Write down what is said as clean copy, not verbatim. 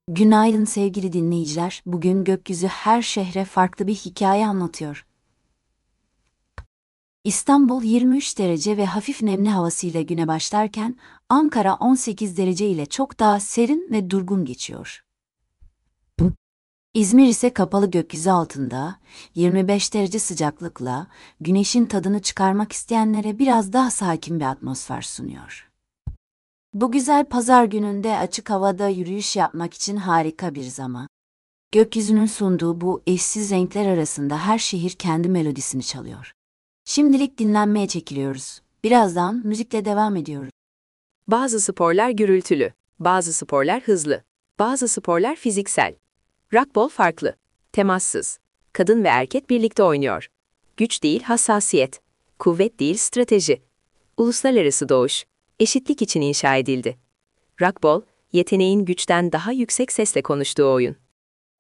Günaydın sevgili dinleyiciler. Bugün gökyüzü her şehre farklı bir hikaye anlatıyor. İstanbul 23 derece ve hafif nemli havasıyla güne başlarken Ankara 18 derece ile çok daha serin ve durgun geçiyor. İzmir ise kapalı gökyüzü altında 25 derece sıcaklıkla güneşin tadını çıkarmak isteyenlere biraz daha sakin bir atmosfer sunuyor. Bu güzel pazar gününde açık havada yürüyüş yapmak için harika bir zaman. Gökyüzünün sunduğu bu eşsiz renkler arasında her şehir kendi melodisini çalıyor. Şimdilik dinlenmeye çekiliyoruz. Birazdan müzikle devam ediyoruz. Bazı sporlar gürültülü, bazı sporlar hızlı, bazı sporlar fiziksel. Rockball farklı, temassız. Kadın ve erkek birlikte oynuyor. Güç değil hassasiyet, kuvvet değil strateji. Uluslararası doğuş, eşitlik için inşa edildi. Rockball, yeteneğin güçten daha yüksek sesle konuştuğu oyun.